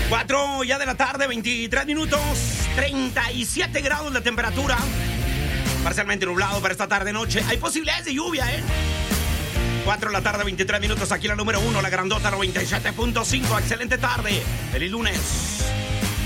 4 ya de la tarde, 23 minutos, 37 grados la temperatura. Parcialmente nublado para esta tarde-noche. Hay posibilidades de lluvia, 4 de la tarde, 23 minutos, aquí la número 1, la grandota 97.5. Excelente tarde. Feliz lunes.